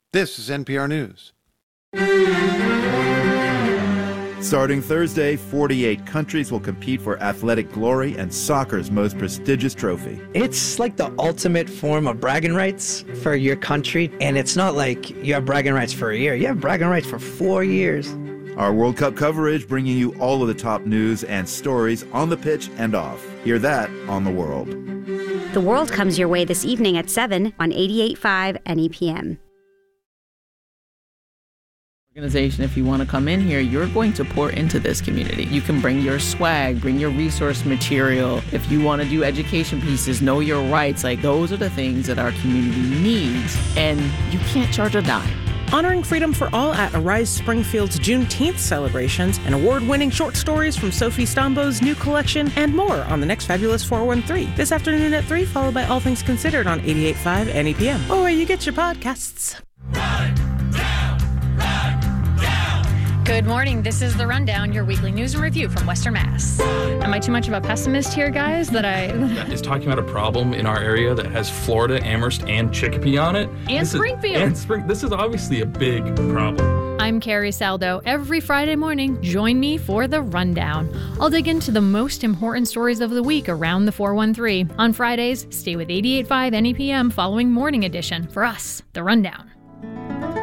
This is NPR News. Starting Thursday, 48 countries will compete for athletic glory and soccer's most prestigious trophy. It's like the ultimate form of bragging rights for your country. And it's not like you have bragging rights for a year. You have bragging rights for 4 years. Our World Cup coverage bringing you all of the top news and stories on the pitch and off. Hear that on The World. The World comes your way this evening at 7 on 88.5 NEPM. Organization, if you want to come in here, you're going to pour into this community. You can bring your swag, bring your resource material. If you want to do education pieces, know your rights, like those are the things that our community needs, and you can't charge a dime. Honoring freedom for all at Arise Springfield's Juneteenth celebrations and award-winning short stories from Sophie Stambo's new collection and more on the next Fabulous 413. This afternoon at 3, followed by All Things Considered on 88.5 NEPM. Or where you get your podcasts. Good morning. This is The Rundown, your weekly news and review from Western Mass. Am I too much of a pessimist here, guys? Is talking about a problem in our area that has Florida, Amherst, and Chicopee on it. And Springfield. This is obviously a big problem. I'm Carrie Saldo. Every Friday morning, join me for The Rundown. I'll dig into the most important stories of the week around the 413. On Fridays, stay with 88.5 NEPM following Morning Edition. For us, The Rundown.